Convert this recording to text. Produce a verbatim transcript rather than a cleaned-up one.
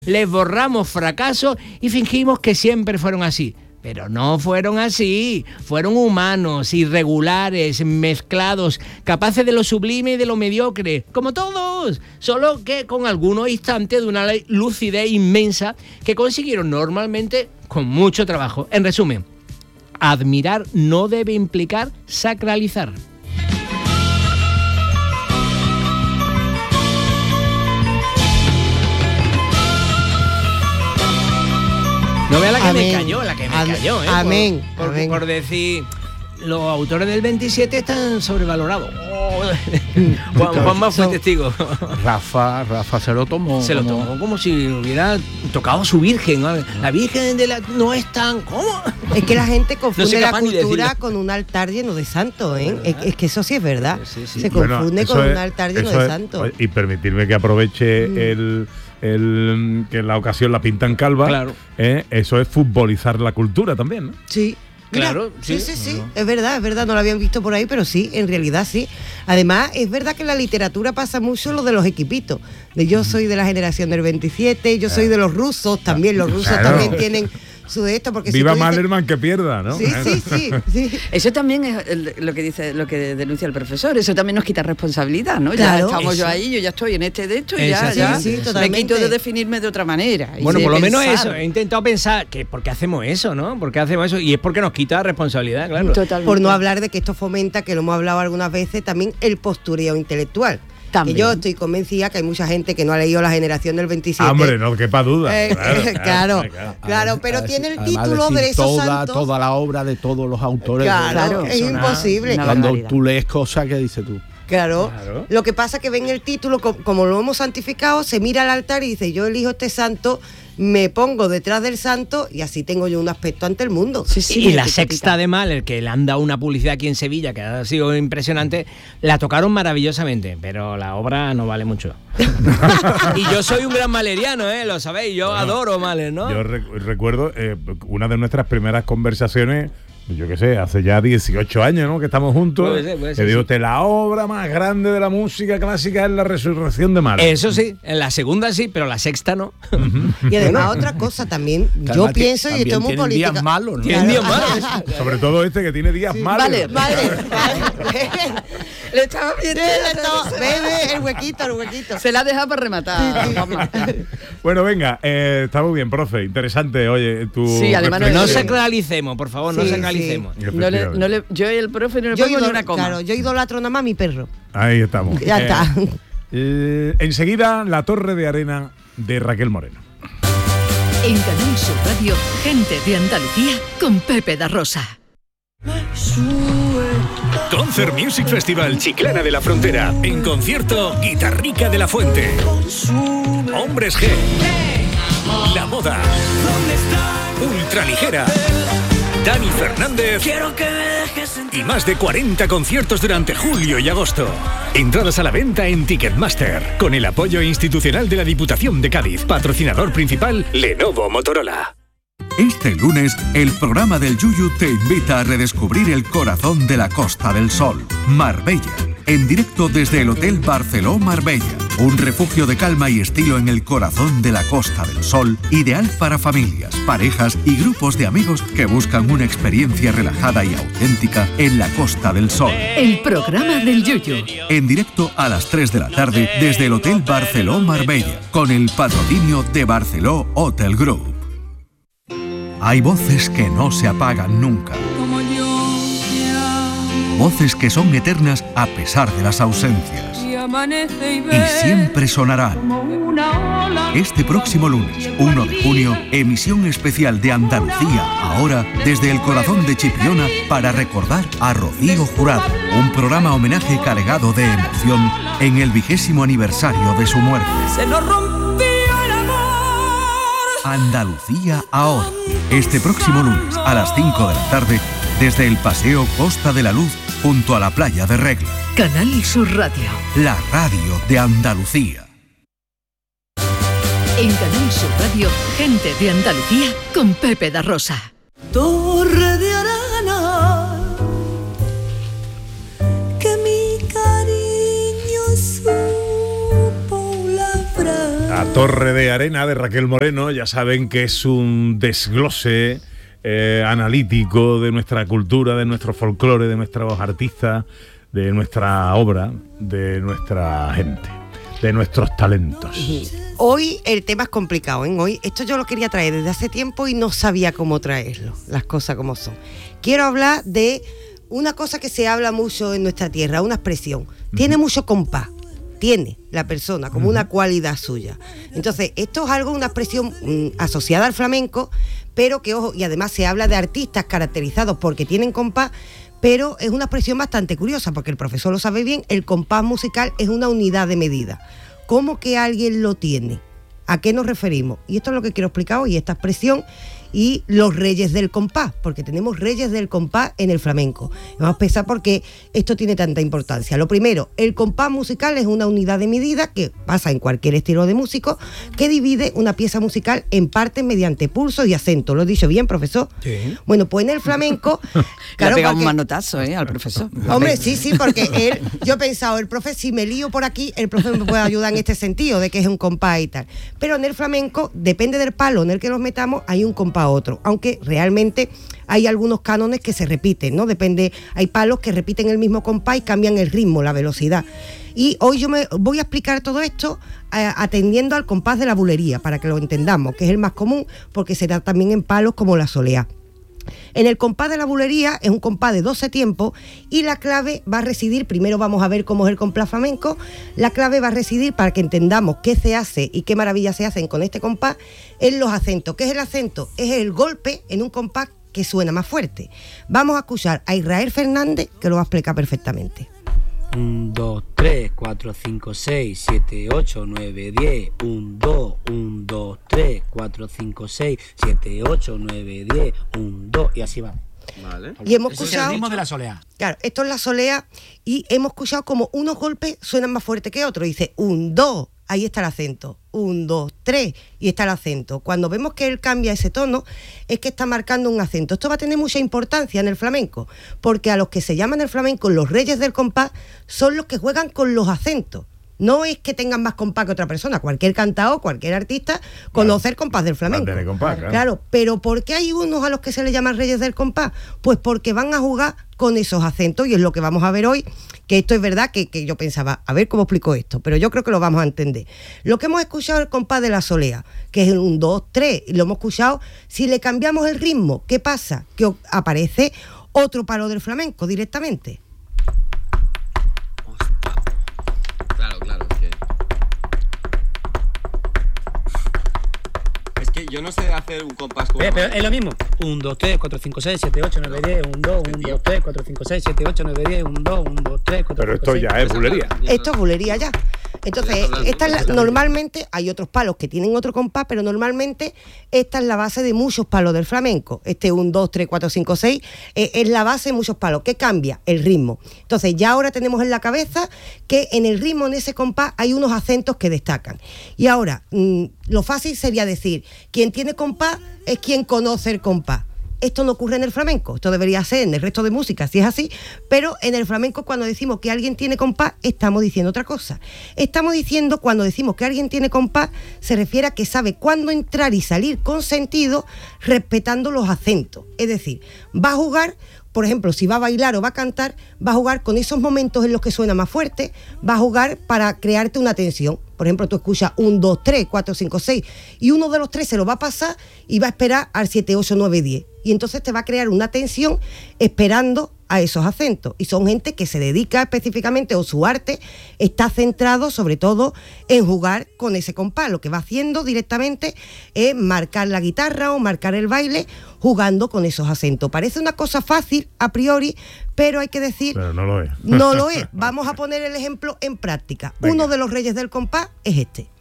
les borramos fracasos y fingimos que siempre fueron así. Pero no fueron así, fueron humanos, irregulares, mezclados, capaces de lo sublime y de lo mediocre, como todos, solo que con algunos instantes de una lucidez inmensa que consiguieron normalmente con mucho trabajo. En resumen, admirar no debe implicar sacralizar. No vea la que Amén. me cayó, la que me Amén. cayó, ¿eh? Amén. Por, por, Amén. por decir, los autores del veintisiete están sobrevalorados. Oh. Juan, Juanma fue testigo. Rafa, Rafa se lo tomó. Se lo como... tomó como si hubiera tocado a su virgen. La virgen de la no es tan... ¿Cómo? Es que la gente confunde No la capaz ni cultura decirlo. con un altar lleno de santos, ¿eh? Es, es que eso sí es verdad. Sí, sí. Se Bueno, confunde eso con es- un altar lleno eso de es- santos. Y permitirme que aproveche Mm. el, el que en la ocasión la pintan calva. Claro. ¿eh? Eso es futbolizar la cultura también, ¿no? Sí. Mira, Claro, sí, sí. sí, sí, es verdad, es verdad, no lo habían visto por ahí, pero sí, en realidad sí. Además, es verdad que en la literatura pasa mucho lo de los equipitos, de yo soy de la generación del veintisiete, yo soy de los rusos, también los rusos Claro. también tienen su de esto, porque si Viva tú dices- Malerman que pierda, ¿no? Sí, sí, sí, sí. Eso también es el- lo que dice, lo que denuncia el profesor. Eso también nos quita responsabilidad, ¿no? Claro, ya estamos eso. yo ahí, yo ya estoy en este de esto y Eso, ya, sí, ya sí, me totalmente. quito de definirme de otra manera. y Bueno, de por lo menos pensar. eso. He intentado pensar que ¿por qué hacemos eso, no? ¿Por qué hacemos eso? Y es porque nos quita responsabilidad, claro. Totalmente. Por no hablar de que esto fomenta, que lo hemos hablado algunas veces, también el postureo intelectual. También. Que yo estoy convencida que hay mucha gente que no ha leído La generación del veintisiete. Hombre, no quepa duda. Eh, claro, claro. claro, pero Además, tiene el además título decir de esos toda, santos. toda la obra de todos los autores. Claro, Claro, es eso no- imposible. no- Cuando barbaridad. tú lees cosas que dices tú. Claro. Claro. Lo que pasa es que ven el título, co- como lo hemos santificado, se mira al altar y dice, yo elijo este santo, me pongo detrás del santo y así tengo yo un aspecto ante el mundo. Sí, sí, y me la etiquetita. sexta de mal, el que le han dado una publicidad aquí en Sevilla, que ha sido impresionante, la tocaron maravillosamente, pero la obra no vale mucho. Y yo soy un gran maleriano, ¿eh? Lo sabéis, yo Bueno, adoro Mahler, ¿no? Yo rec- recuerdo eh, una de nuestras primeras conversaciones, yo qué sé, hace ya dieciocho años, ¿no? Que estamos juntos. Puede ser, puede que ser, digo, sí. "Te la obra más grande de la música clásica es la resurrección de Mahler". Eso sí, en la segunda sí, pero la sexta no. Y además otra cosa también, Que yo además ti- pienso, y también esto es muy tienen política. días malos, ¿no? Tienen días malos. Sobre todo este que tiene días malos. Vale, Vale, vale. Le estaba viendo. Esto, Bebe, el huequito, el huequito. Se la ha dejado para rematar. Juanma. Bueno, venga, eh, está muy bien, profe. Interesante, oye, tu Sí, además no- No reflexión. sacralicemos, por favor, no Sí, sacralicemos. No le, no le, yo y el profe no le Yo, pongo ni idol- una coma. claro, yo idolatro nada más a mi perro. Ahí estamos. Ya Eh, está. eh, enseguida, la torre de arena de Raquel Moreno. En Canal Sur Radio, gente de Andalucía con Pepe da Rosa. Concert Music Festival Chiclana de la Frontera. En concierto, Guitarrica de la Fuente. Hombres G. La Moda. Ultraligera. Dani Fernández. Y más de cuarenta conciertos durante julio y agosto. Entradas a la venta en Ticketmaster. Con el apoyo institucional de la Diputación de Cádiz. Patrocinador principal, Lenovo Motorola. Este lunes, el programa del Yuyu te invita a redescubrir el corazón de la Costa del Sol, Marbella, en directo desde el Hotel Barceló Marbella, un refugio de calma y estilo en el corazón de la Costa del Sol, ideal para familias, parejas y grupos de amigos que buscan una experiencia relajada y auténtica en la Costa del Sol. El programa del Yuyu. En directo a las tres de la tarde desde el Hotel Barceló Marbella, con el patrocinio de Barceló Hotel Group. Hay voces que no se apagan nunca. Voces que son eternas a pesar de las ausencias. Y siempre sonarán. Este próximo lunes, uno de junio, emisión especial de Andalucía, ahora desde el corazón de Chipiona, para recordar a Rocío Jurado. Un programa homenaje cargado de emoción en el vigésimo aniversario de su muerte. Se nos rompió el amor. Andalucía ahora. Este próximo lunes a las cinco de la tarde desde el Paseo Costa de la Luz junto a la playa de Regla. Canal Sur Radio. La radio de Andalucía. En Canal Sur Radio, gente de Andalucía con Pepe da Rosa. Torre de arena, que mi cariño supo labrar. La Torre de Arena de Raquel Moreno, ya saben que es un desglose eh, analítico de nuestra cultura, de nuestro folclore, de nuestros artistas, de nuestra obra, de nuestra gente, de nuestros talentos. Hoy el tema es complicado, ¿eh? Hoy esto yo lo quería traer desde hace tiempo y no sabía cómo traerlo, las cosas como son. Quiero hablar de una cosa que se habla mucho en nuestra tierra, una expresión. Tiene mucho compás. Tiene la persona como una cualidad suya. Entonces, esto es algo, una expresión mmm, asociada al flamenco, pero que, ojo, y además se habla de artistas caracterizados porque tienen compás, pero es una expresión bastante curiosa, porque el profesor lo sabe bien, el compás musical es una unidad de medida. ¿Cómo que alguien lo tiene? ¿A qué nos referimos? Y esto es lo que quiero explicar hoy, esta expresión y los reyes del compás, porque tenemos reyes del compás en el flamenco. Vamos a pensar por qué esto tiene tanta importancia. Lo primero, el compás musical es una unidad de medida que pasa en cualquier estilo de músico, que divide una pieza musical en partes mediante pulsos y acentos. ¿Lo he dicho bien, profesor? Sí. Bueno, pues en el flamenco... Le claro, ha pegado porque, un manotazo, ¿eh? Al profesor. hombre, sí, sí, porque él, yo he pensado, el profe, si me lío por aquí, el profe me puede ayudar en este sentido, de que es un compás y tal. Pero en el flamenco, depende del palo en el que nos metamos, hay un compás a otro, aunque realmente hay algunos cánones que se repiten, ¿no? Depende, hay palos que repiten el mismo compás y cambian el ritmo, la velocidad. Y hoy yo me voy a explicar todo esto eh, atendiendo al compás de la bulería, para que lo entendamos, que es el más común, porque se da también en palos como la soleá. En el compás de la bulería es un compás de doce tiempos y la clave va a residir, primero vamos a ver cómo es el compás flamenco, la clave va a residir para que entendamos qué se hace y qué maravillas se hacen con este compás en los acentos. ¿Qué es el acento? Es el golpe en un compás que suena más fuerte. Vamos a escuchar a Israel Fernández, que lo va a explicar perfectamente. uno, dos, tres, cuatro, cinco, seis, siete, ocho, nueve, diez. uno, dos, uno, dos, tres, cuatro, cinco, seis, siete, ocho, nueve, diez. uno, dos, y así va. Vale. Y hemos Ese escuchado... es el ritmo de la soleá. Claro, esto es la solea y hemos escuchado como unos golpes suenan más fuerte que otros. Dice un, dos, ahí está el acento. Un, dos, tres, y está el acento. Cuando vemos que él cambia ese tono, es que está marcando un acento. Esto va a tener mucha importancia en el flamenco, porque a los que se llaman en el flamenco los reyes del compás son los que juegan con los acentos. No es que tengan más compás que otra persona. Cualquier cantao, cualquier artista conoce el compás del flamenco. Mantiene compás, claro. Claro, pero ¿por qué hay unos a los que se les llama reyes del compás? Pues porque van a jugar con esos acentos y es lo que vamos a ver hoy, que esto es verdad que, que yo pensaba, a ver cómo explico esto, pero yo creo que lo vamos a entender. Lo que hemos escuchado es el compás de la solea, que es el un, dos, tres, y lo hemos escuchado. Si le cambiamos el ritmo, ¿qué pasa? Que aparece otro palo del flamenco directamente. Claro, claro, es que... Es que yo no sé hacer un compás como... Pero, pero es lo mismo. uno, dos, tres, cuatro, cinco, seis, siete, ocho, nueve, diez. uno, dos, uno, dos, tres, cuatro, cinco, seis, siete, ocho, nueve, diez. uno, dos, uno, dos, tres, cuatro, Pero cinco, esto seis. ya es bulería. Esto es bulería ya. Entonces, esta es la, normalmente hay otros palos que tienen otro compás, pero normalmente esta es la base de muchos palos del flamenco. Este uno, dos, tres, cuatro, cinco, seis eh, es la base de muchos palos. ¿Qué cambia? El ritmo. Entonces, ya ahora tenemos en la cabeza que en el ritmo, en ese compás, hay unos acentos que destacan. Y ahora, mmm, lo fácil sería decir, quien tiene compás es quien conoce el compás. Esto no ocurre en el flamenco, esto debería ser en el resto de música, si es así, pero en el flamenco cuando decimos que alguien tiene compás, estamos diciendo otra cosa. Estamos diciendo, cuando decimos que alguien tiene compás, se refiere a que sabe cuándo entrar y salir con sentido, respetando los acentos. Es decir, va a jugar, por ejemplo, si va a bailar o va a cantar, va a jugar con esos momentos en los que suena más fuerte, va a jugar para crearte una tensión. Por ejemplo, tú escuchas uno, dos, tres, cuatro, cinco, seis y uno de los tres se lo va a pasar y va a esperar al siete, ocho, nueve, diez. Y entonces te va a crear una tensión esperando a esos acentos. Y son gente que se dedica específicamente, o su arte está centrado sobre todo en jugar con ese compás. Lo que va haciendo directamente es marcar la guitarra o marcar el baile jugando con esos acentos. Parece una cosa fácil a priori, pero hay que decir... Pero no lo es. No lo es. Vamos a poner el ejemplo en práctica. Venga. Uno de los reyes del compás es este.